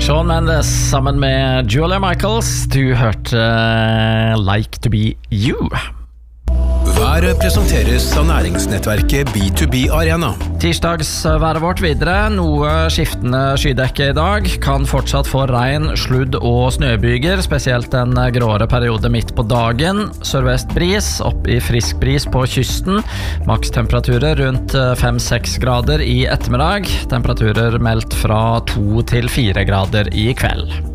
Shawn Mendes sammen med Julia Michaels. Du hørte Like to be you. Været presenteres av næringsnettverket B2B Arena. Tirsdagsværet vårt videre. Noe skiftende skydekke i dag. Kan fortsatt få regn, sludd og snøbyger, spesielt en gråere periode midt på dagen. Sørvest bris, opp i frisk bris på kysten. Makstemperaturer rundt 5-6 grader i ettermiddag. Temperaturer meldt fra 2 til 4 grader i kveld.